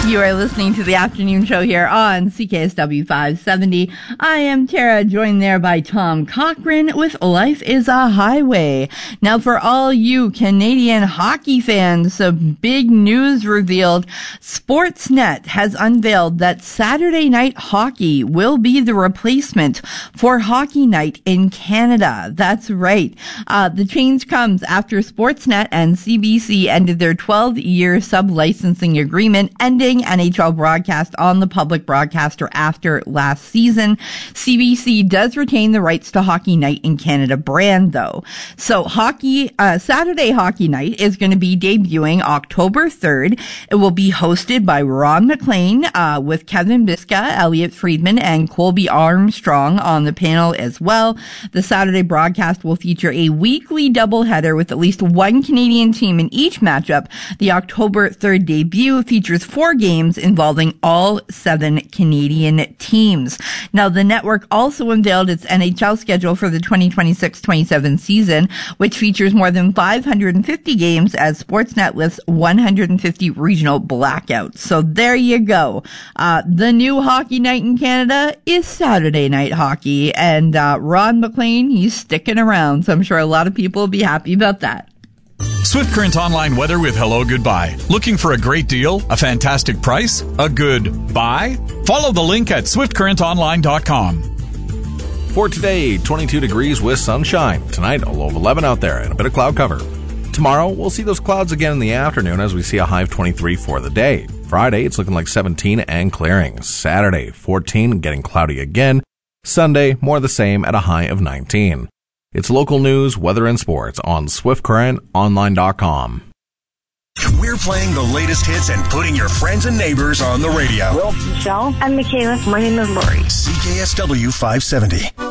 You are listening to the afternoon show here on CKSW 570. I am Tara, joined there by Tom Cochran with Life is a Highway. Now, for all you Canadian hockey fans, some big news revealed. Sportsnet has unveiled that Saturday night hockey will be the replacement for Hockey Night in Canada. That's right. The change comes after Sportsnet and CBC ended their 12-year sub-licensing agreement, ending NHL broadcast on the public broadcaster after last season. CBC does retain the rights to Hockey Night in Canada brand, though. So Saturday Hockey Night is going to be debuting October 3rd. It will be hosted by Ron MacLean, with Kevin Biska, Elliot Friedman, and Colby Armstrong on the panel as well. The Saturday broadcast will feature a weekly doubleheader with at least one Canadian team in each matchup. The October 3rd debut features 4 games involving all 7 Canadian teams. Now, the network also unveiled its NHL schedule for the 2026-27 season, which features more than 550 games as Sportsnet lists 150 regional blackouts. So there you go. The new Hockey Night in Canada is Saturday night hockey, and Ron MacLean, he's sticking around, so I'm sure a lot of people will be happy about that. Swift Current Online weather with Hello Goodbye. Looking for a great deal? A fantastic price? A good buy? Follow the link at swiftcurrentonline.com. For today, 22 degrees with sunshine. Tonight, a low of 11 out there and a bit of cloud cover. Tomorrow, we'll see those clouds again in the afternoon as we see a high of 23 for the day. Friday, it's looking like 17 and clearing. Saturday, 14, getting cloudy again. Sunday, more the same at a high of 19. It's local news, weather, and sports on SwiftCurrentOnline.com. We're playing the latest hits and putting your friends and neighbors on the radio. Will, Michelle, and Michaela. My name is Lori. CKSW 570.